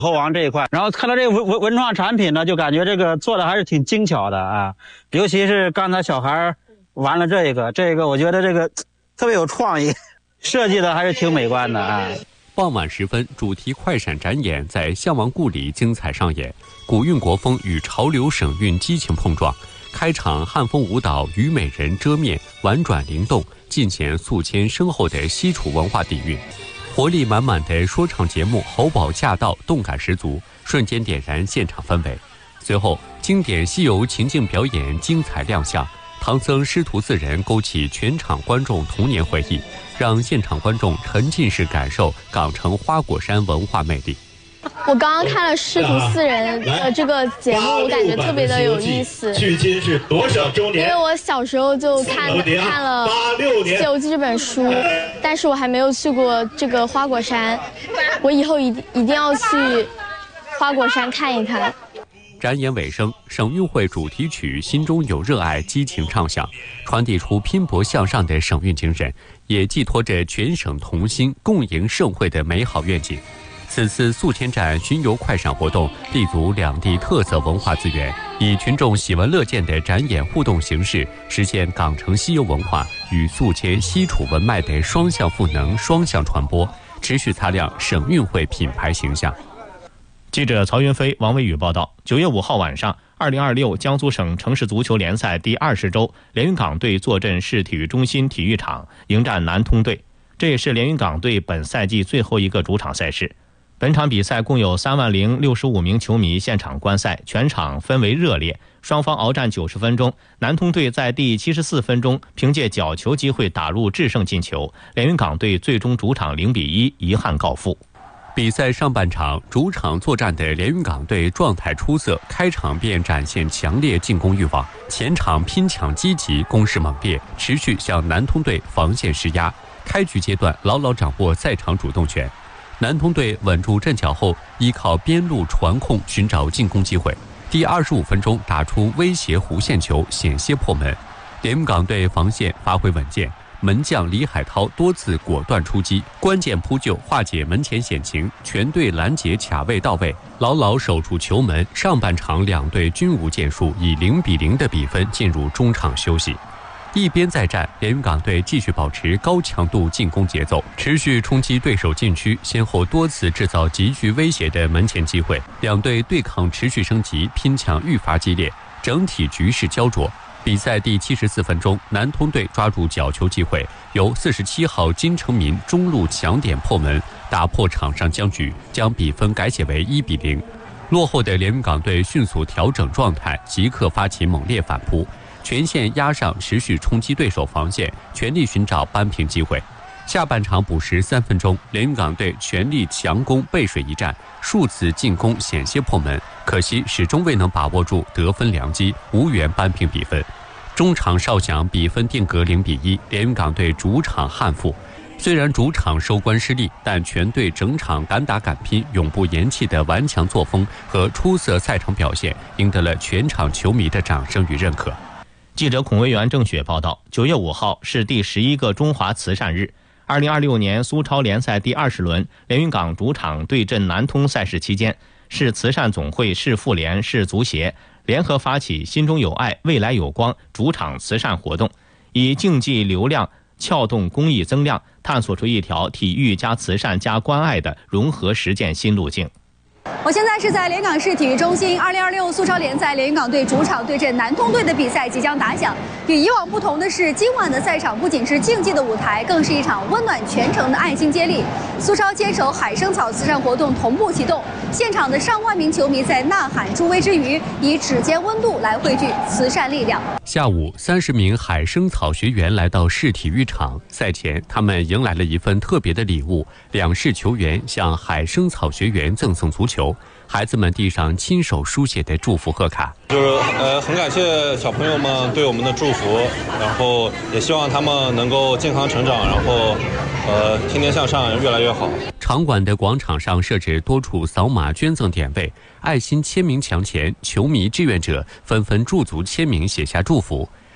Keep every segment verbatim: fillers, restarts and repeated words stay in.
猴王这一块，然后看到这个文文文创产品呢，就感觉这个做的还是挺精巧的啊，尤其是刚才小孩玩了这个，这个我觉得这个特别有创意，设计的还是挺美观的啊。 傍晚时分，主题快闪展演在项王故里精彩上演，古韵国风与潮流省韵激情碰撞。开场汉风舞蹈虞美人遮面，婉转灵动，尽显宿迁深厚的西楚文化底蕴。活力满满的说唱节目侯宝驾到，动感十足，瞬间点燃现场氛围。随后，经典西游情境表演精彩亮相，唐僧师徒四人勾起全场观众童年回忆，让现场观众沉浸式感受港城花果山文化魅力。 我刚刚看了师徒四人的这个节目，我感觉特别的有意思。 距今是多少周年？ 因为我小时候就看看了《西游记》这本书，但是我还没有去过这个花果山，我以后一定一定要去花果山看一看。 展演尾声，省运会主题曲《心中有热爱》激情唱响，传递出拼搏向上的省运精神，也寄托着全省同心共赢盛会的美好愿景。此次宿迁站巡游快闪活动立足两地特色文化资源，以群众喜闻乐见的展演互动形式，实现港城西游文化与宿迁西楚文脉的双向赋能、双向传播，持续擦亮省运会品牌形象。 记者曹云飞、王伟宇报道。九月五号晚上，二零二六江苏省城市足球联赛第二十周，连云港队坐镇市体育中心体育场迎战南通队，这也是连云港队本赛季最后一个主场赛事。本场比赛共有三万零六十五名球迷现场观赛，全场氛围热烈，双方鏖战九十分钟。南通队在第七十四分钟凭借角球机会打入制胜进球，连云港队最终主场零比一遗憾告负。 比赛上半场，主场作战的连云港队状态出色，开场便展现强烈进攻欲望，前场拼抢积极，攻势猛烈，持续向南通队防线施压。开局阶段牢牢掌握赛场主动权。南通队稳住阵脚后，依靠边路传控寻找进攻机会。第二十五分钟打出威胁弧线球，险些破门。连云港队防线发挥稳健，门将李海涛多次果断出击，关键扑救化解门前险情，全队拦截卡位到位，牢牢守住球门。上半场两队均无建树，以零比零的比分进入中场休息。一边再战，连云港队继续保持高强度进攻节奏，持续冲击对手禁区，先后多次制造极具威胁的门前机会。两队对抗持续升级，拼抢愈发激烈，整体局势焦灼。比赛第七十四分钟，南通队抓住角球机会，由四十七号金成民中路抢点破门，打破场上僵局，将比分改写为一比零。落后的连云港队迅速调整状态，即刻发起猛烈反扑，全线压上，持续冲击对手防线，全力寻找扳平机会。下半场补时三分钟，连云港队全力强攻背水一战，数次进攻险些破门，可惜始终未能把握住得分良机，无缘扳平比分。中场哨响，比分定格零比一，连云港队主场憾负。虽然主场收官失利，但全队整场敢打敢拼、永不言弃的顽强作风和出色赛场表现，赢得了全场球迷的掌声与认可。 记者孔维元、郑雪报道。九月五号是第十一个中华慈善日。二零二六年苏超联赛第二十轮，连云港主场对阵南通赛事期间，市慈善总会、市妇联、市足协联合发起心中有爱未来有光主场慈善活动，以竞技流量撬动公益增量，探索出一条体育加慈善加关爱的融合实践新路径。 我现在是在连港市体育中心，二零二六苏超联赛连云港队主场对阵南通队的比赛即将打响。与以往不同的是，今晚的赛场不仅是竞技的舞台，更是一场温暖全城的爱心接力。苏超坚守海生草慈善活动同步启动，现场的上万名球迷在呐喊助威之余，以指尖温度来汇聚慈善力量。 下午，三十名海生草学员来到市体育场，赛前他们迎来了一份特别的礼物，两市球员向海生草学员赠送足球。孩子们递上亲手书写的祝福贺卡， 就是呃很感谢小朋友们对我们的祝福，然后也希望他们能够健康成长，然后呃天天向上，越来越好。 场馆的广场上设置多处扫码捐赠点位，爱心签名墙前，球迷志愿者纷纷驻足签名，写下祝福。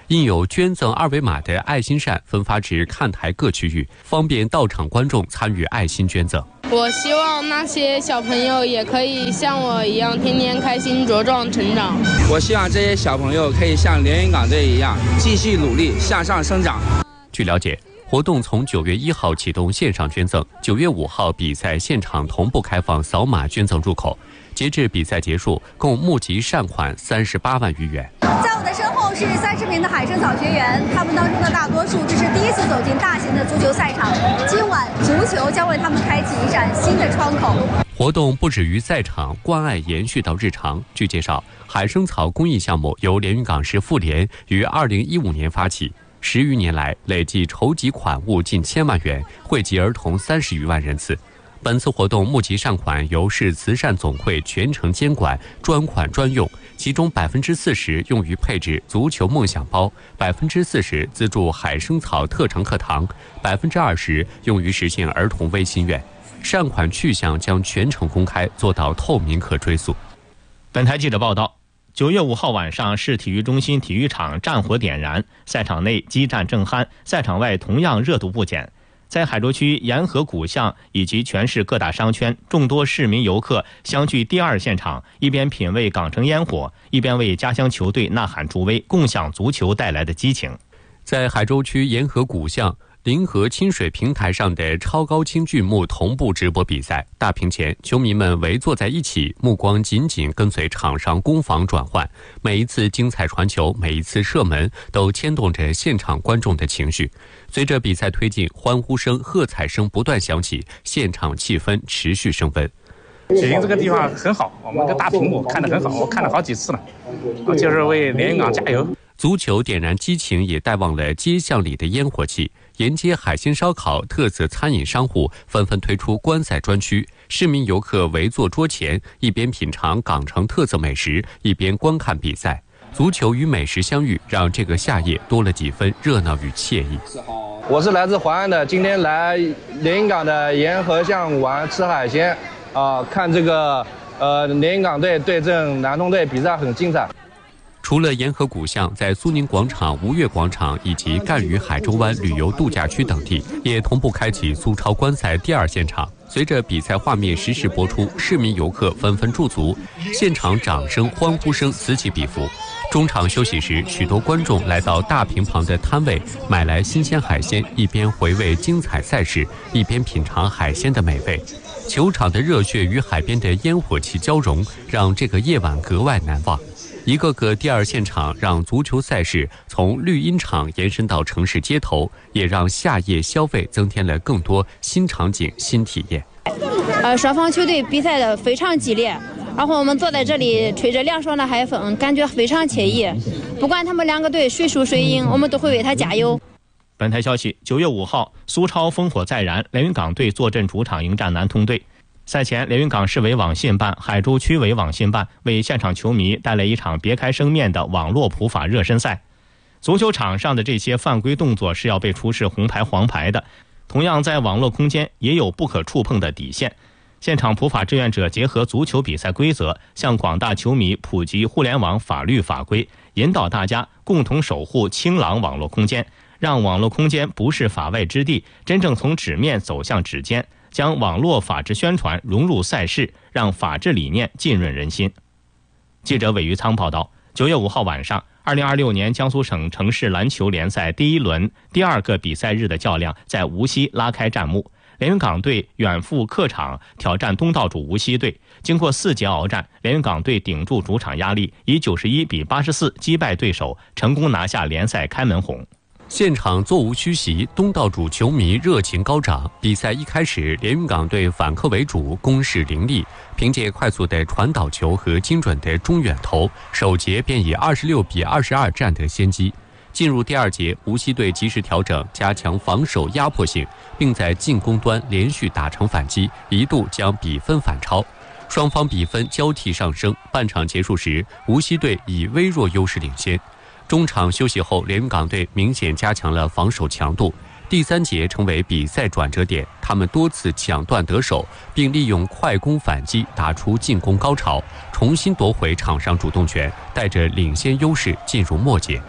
印有捐赠二维码的爱心扇分发至看台各区域，方便到场观众参与爱心捐赠。 我希望那些小朋友也可以像我一样天天开心茁壮成长。 我希望这些小朋友可以像连云港队一样继续努力向上生长。 据了解，活动从九月一号启动线上捐赠，九月五号比赛现场同步开放扫码捐赠入口。截至比赛结束，共募集善款三十八万余元。 在我的身后是三十名的海生草学员，他们当中的大多数这是第一次走进大型的足球赛场。今晚足球将为他们开启一扇新的窗口。 活动不止于赛场，关爱延续到日常。据介绍，海生草公益项目由连云港市妇联于二零一五年发起，十余年来累计筹集款物近千万元，惠及儿童三十余万人次。本次活动募集善款由市慈善总会全程监管，专款专用，其中百分之四十用于配置足球梦想包，百分之四十资助海生草特长课堂，百分之二十用于实现儿童微心愿。善款去向将全程公开，做到透明可追溯。 本台记者报道，九月五号晚上，市体育中心体育场战火点燃，赛场内激战正酣，赛场外同样热度不减。在海州区沿河古巷以及全市各大商圈，众多市民游客相聚第二现场，一边品味港城烟火，一边为家乡球队呐喊助威，共享足球带来的激情。 在海州区沿河古巷临河清水平台上的超高清巨幕同步直播比赛，大屏前球迷们围坐在一起，目光紧紧跟随场上攻防转换，每一次精彩传球，每一次射门都牵动着现场观众的情绪。随着比赛推进，欢呼声、喝彩声不断响起，现场气氛持续升温。 北京这个地方很好，我们的大屏幕看得很好，我看了好几次了，就是为连云港加油。 足球点燃激情，也带旺了街巷里的烟火气。沿街海鲜烧烤特色餐饮商户纷纷推出观赛专区，市民游客围坐桌前，一边品尝港城特色美食，一边观看比赛。足球与美食相遇，让这个夏夜多了几分热闹与惬意。 我是来自淮安的，今天来连云港的沿河巷玩吃海鲜，啊、呃，看这个呃连云港队对阵南通队比赛很精彩。 除了沿河古巷，在苏宁广场、吴越广场以及赣榆海州湾旅游度假区等地，也同步开启苏超观赛第二现场。随着比赛画面实时播出，市民游客纷纷驻足，现场掌声、欢呼声此起彼伏。中场休息时，许多观众来到大屏旁的摊位，买来新鲜海鲜，一边回味精彩赛事，一边品尝海鲜的美味。球场的热血与海边的烟火气交融，让这个夜晚格外难忘。一个个第二现场让足球赛事从绿茵场延伸到城市街头，也让夏夜消费增添了更多新场景、新体验。 呃，双方球队比赛的非常激烈，然后我们坐在这里吹着凉爽的海风，感觉非常惬意。不管他们两个队谁输谁赢，我们都会为他加油。 本台消息，九月五号，苏超烽火再燃，连云港队坐镇主场迎战南通队。赛前，连云港市委网信办、海州区委网信办为现场球迷带来一场别开生面的网络普法热身赛。足球场上的这些犯规动作是要被出示红牌黄牌的，同样在网络空间也有不可触碰的底线。现场普法志愿者结合足球比赛规则，向广大球迷普及互联网法律法规，引导大家共同守护清朗网络空间，让网络空间不是法外之地，真正从纸面走向指尖，将网络法治宣传融入赛事，让法治理念浸润人心。记者韦于仓报道，九月五号晚上，二零二六年江苏省城市篮球联赛第一轮第二个比赛日的较量在无锡拉开战幕。连云港队远赴客场挑战东道主无锡队，经过四节鏖战，连云港队顶住主场压力，以九十一比八十四击败对手，成功拿下联赛开门红。 现场座无虚席，东道主球迷热情高涨。比赛一开始，连云港队反客为主，攻势凌厉，凭借快速的传导球和精准的中远投，首节便以二十六比二十二占得先机。进入第二节，无锡队及时调整，加强防守压迫性，并在进攻端连续打成反击，一度将比分反超。双方比分交替上升，半场结束时，无锡队以微弱优势领先。中场休息后，连云港队明显加强了防守强度。第三节成为比赛转折点，他们多次抢断得手，并利用快攻反击打出进攻高潮，重新夺回场上主动权，带着领先优势进入末节。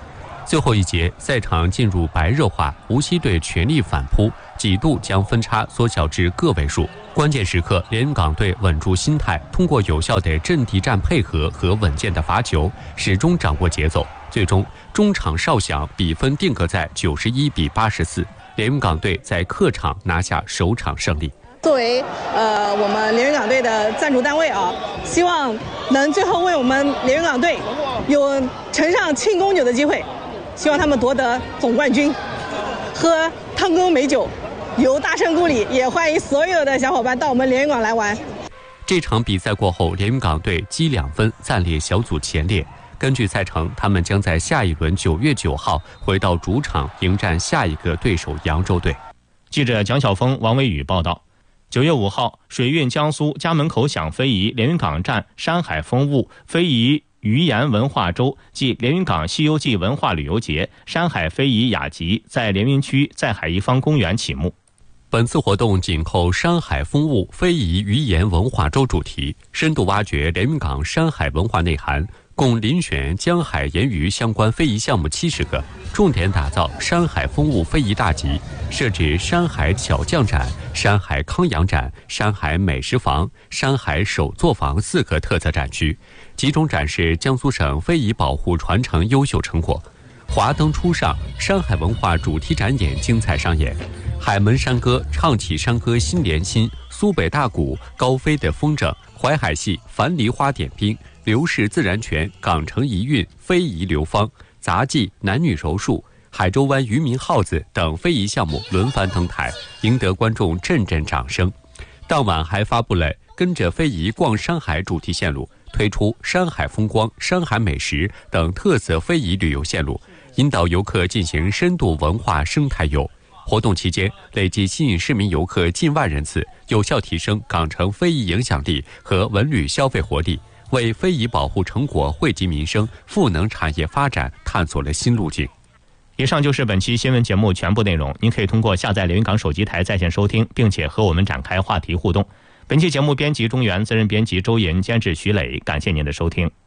最后一节赛场进入白热化，无锡队全力反扑，几度将分差缩小至个位数。关键时刻，连云港队稳住心态，通过有效的阵地战配合和稳健的罚球，始终掌握节奏。最终中场哨响，比分定格在九十一比八十四，连云港队在客场拿下首场胜利。 作为呃我们连云港队的赞助单位啊，希望能最后为我们连云港队有呈上庆功酒的机会，希望他们夺得总冠军，喝汤沟美酒，游大圣故里。也欢迎所有的小伙伴到我们连云港来玩。 这场比赛过后，连云港队积两分，暂列小组前列。根据赛程，他们将在下一轮九月九号回到主场迎战下一个对手扬州队。 记者蒋晓峰、王伟宇报道。九月五号，水运江苏家门口响非遗连云港站山海风物非遗渔盐文化周暨连云港西游记文化旅游节山海非遗雅集在连云区在海一方公园启幕。 本次活动紧扣山海风物非遗渔盐文化周主题，深度挖掘连云港山海文化内涵，共遴选江海盐渔相关非遗项目七十个，重点打造山海风物非遗大集，设置山海巧匠展、山海康养展、山海美食坊、山海手作坊四个特色展区，集中展示江苏省非遗保护传承优秀成果。华灯初上，山海文化主题展演精彩上演，海门山歌、唱起山歌心连心、苏北大鼓、高飞的风筝、淮海戏、樊梨花点兵、刘氏自然泉、港城遗韵、非遗流芳、杂技、男女柔术、海州湾渔民号子等非遗项目轮番登台，赢得观众阵阵掌声。当晚还发布了跟着非遗逛山海主题线路，推出山海风光、山海美食等特色非遗旅游线路，引导游客进行深度文化生态游。活动期间，累计吸引市民游客近万人次，有效提升港城非遗影响力和文旅消费活力，为非遗保护成果惠及民生、赋能产业发展探索了新路径。 以上就是本期新闻节目全部内容，您可以通过下载连云港手机台在线收听，并且和我们展开话题互动。本期节目编辑钟源，责任编辑周莹，监制徐磊，感谢您的收听。